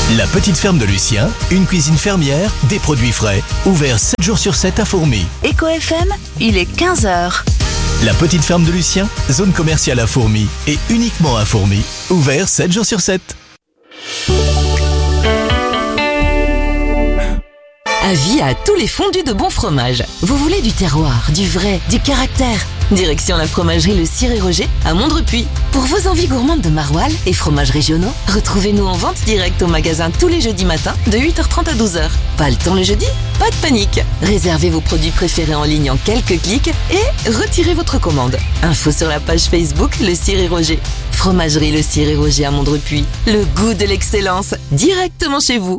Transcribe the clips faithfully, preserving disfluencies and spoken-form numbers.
La petite ferme de Lucien, une cuisine fermière, des produits frais, ouvert sept jours sur sept à Fourmies. Éco F M, il est quinze heures. La petite ferme de Lucien, zone commerciale à Fourmies et uniquement à Fourmies, ouvert sept jours sur sept. Avis à tous les fondus de bon fromage. Vous voulez du terroir, du vrai, du caractère? Direction la fromagerie Le Cire et Roger à Mondrepuis. Pour vos envies gourmandes de maroilles et fromages régionaux, retrouvez-nous en vente directe au magasin tous les jeudis matins de huit heures trente à douze heures. Pas le temps le jeudi? Pas de panique. Réservez vos produits préférés en ligne en quelques clics et retirez votre commande. Info sur la page Facebook Le Cire et Roger. Fromagerie Le Cire et Roger à Mondrepuis. Le goût de l'excellence, directement chez vous.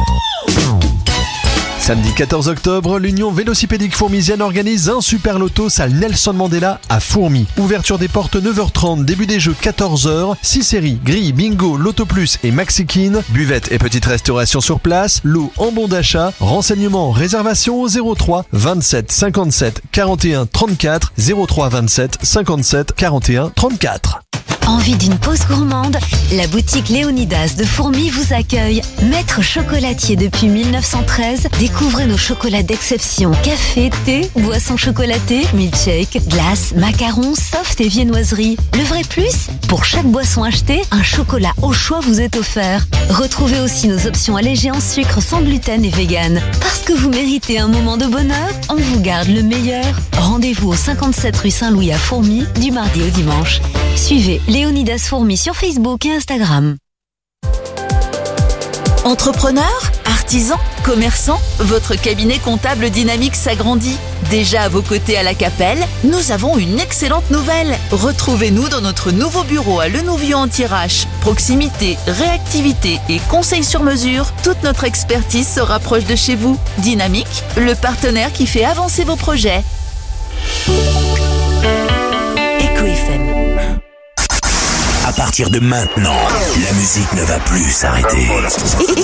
Samedi quatorze octobre, l'Union Vélocipédique Fourmisienne organise un super loto salle Nelson Mandela à Fourmies. Ouverture des portes neuf heures trente, début des jeux quatorze heures, six séries, grille, bingo, loto plus et maxikin, buvette et petite restauration sur place, lot en bon d'achat, renseignements, réservation au zéro trois vingt-sept cinquante-sept quarante et un trente-quatre, zéro trois vingt-sept cinquante-sept quarante et un trente-quatre. Envie d'une pause gourmande? La boutique Léonidas de Fourmies vous accueille. Maître chocolatier depuis mille neuf cent treize, découvrez nos chocolats d'exception. Café, thé, boissons chocolatées, milkshake, glace, macarons, soft et viennoiseries. Le vrai plus? Pour chaque boisson achetée, un chocolat au choix vous est offert. Retrouvez aussi nos options allégées en sucre sans gluten et vegan. Parce que vous méritez un moment de bonheur, on vous garde le meilleur. Rendez-vous au cinquante-sept rue Saint-Louis à Fourmies, du mardi au dimanche. Suivez Léonidas Fourmies sur Facebook et Instagram. Entrepreneurs, artisans, commerçants, votre cabinet comptable dynamique s'agrandit. Déjà à vos côtés à la Capelle, nous avons une excellente nouvelle. Retrouvez-nous dans notre nouveau bureau à Lenouvion-Antirache. Proximité, réactivité et conseils sur mesure, toute notre expertise se rapproche de chez vous. Dynamique, le partenaire qui fait avancer vos projets. Éco F M. À partir de maintenant, la musique ne va plus s'arrêter.